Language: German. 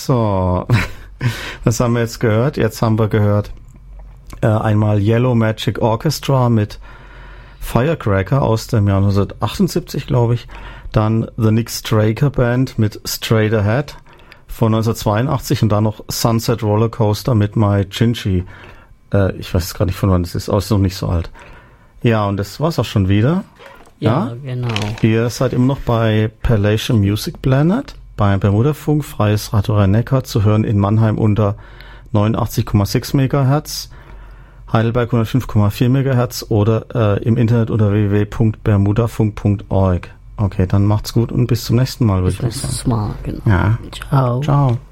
So, was haben wir jetzt gehört? Jetzt haben wir gehört einmal Yellow Magic Orchestra mit Firecracker aus dem Jahr 1978, glaube ich. Dann The Nick Straker Band mit Straight Ahead von 1982 und dann noch Sunset Rollercoaster mit My Chinchi. Ich weiß gar nicht, von wann das ist, aber es ist noch nicht so alt. Ja, und das war's auch schon wieder. Ja, genau. Ihr seid immer noch bei Palatial Music Planet, bei Bermudafunk, freies Radio Rhein-Neckar, zu hören in Mannheim unter 89,6 MHz, Heidelberg 105,4 MHz oder im Internet unter www.bermudafunk.org. Okay, dann macht's gut und bis zum nächsten Mal, würde ich sagen. Bis zum nächsten Mal, genau. Ja. Ciao. Ciao.